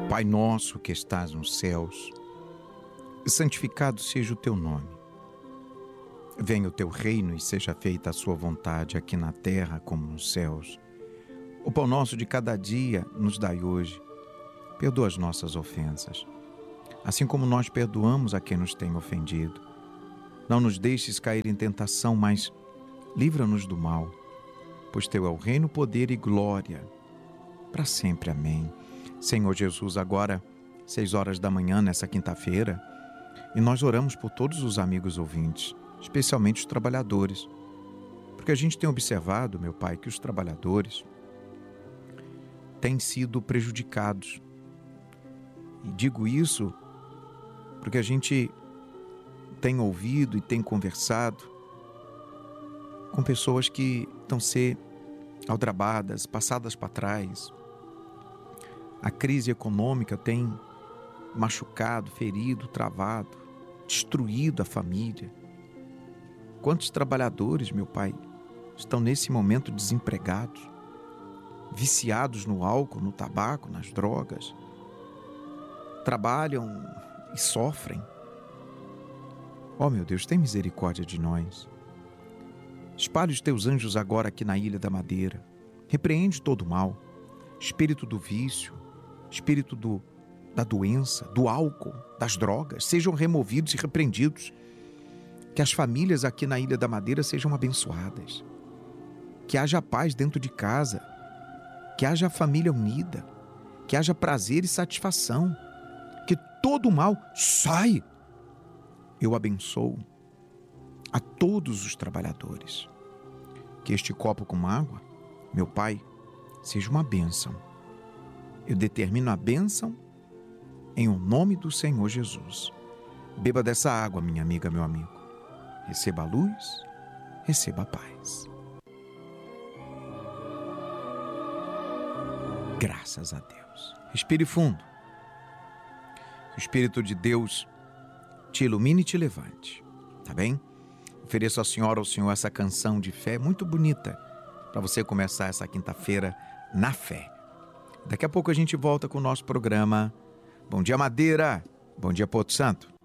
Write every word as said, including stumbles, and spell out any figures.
Pai nosso que estás nos céus, santificado seja o teu nome. Venha o teu reino e seja feita a sua vontade aqui na terra como nos céus. O pão nosso de cada dia nos dai hoje. Perdoa as nossas ofensas, assim como nós perdoamos a quem nos tem ofendido. Não nos deixes cair em tentação, mas livra-nos do mal, pois teu é o reino, poder e glória, para sempre. Amém. Senhor Jesus, agora, seis horas da manhã, nessa quinta-feira, e nós oramos por todos os amigos ouvintes, especialmente os trabalhadores, porque a gente tem observado, meu Pai, que os trabalhadores têm sido prejudicados. E digo isso porque a gente tem ouvido e tem conversado com pessoas que estão ser aldrabadas, passadas para trás. A crise econômica tem machucado, ferido, travado, destruído a família. Quantos trabalhadores, meu Pai, estão nesse momento desempregados, viciados no álcool, no tabaco, nas drogas, trabalham e sofrem. Ó, meu Deus, tem misericórdia de nós. Espalhe os teus anjos agora aqui na Ilha da Madeira. Repreende todo o mal, espírito do vício, espírito do, da doença, do álcool, das drogas, sejam removidos e repreendidos. Que as famílias aqui na Ilha da Madeira sejam abençoadas. Que haja paz dentro de casa. Que haja família unida. Que haja prazer e satisfação. Que todo o mal saia. Eu abençoo a todos os trabalhadores. Que este copo com água, meu Pai, seja uma bênção. Eu determino a bênção em o nome do Senhor Jesus. Beba dessa água, minha amiga, meu amigo. Receba a luz, receba a paz. Graças a Deus. Respire fundo. O Espírito de Deus te ilumine e te levante, tá bem? Ofereço à senhora, ao senhor, essa canção de fé muito bonita para você começar essa quinta-feira na fé. Daqui a pouco a gente volta com o nosso programa Bom Dia Madeira, Bom Dia Porto Santo.